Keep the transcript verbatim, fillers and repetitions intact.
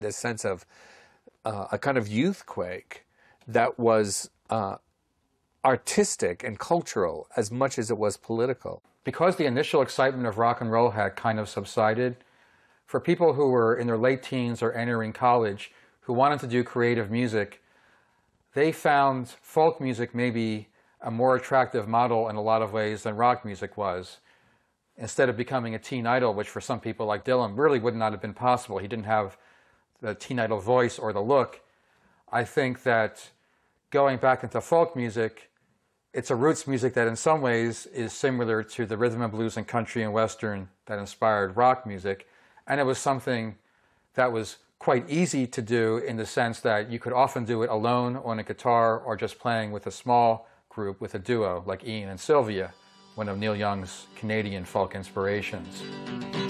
This sense of uh, a kind of youthquake that was uh, artistic and cultural as much as it was political. Because the initial excitement of rock and roll had kind of subsided, for people who were in their late teens or entering college who wanted to do creative music, they found folk music maybe a more attractive model in a lot of ways than rock music was. Instead of becoming a teen idol, which for some people like Dylan really would not have been possible, he didn't have the teen idol voice or the look. I think that going back into folk music, it's a roots music that in some ways is similar to the rhythm and blues and country and western that inspired rock music. And it was something that was quite easy to do in the sense that you could often do it alone on a guitar or just playing with a small group with a duo like Ian and Sylvia, one of Neil Young's Canadian folk inspirations.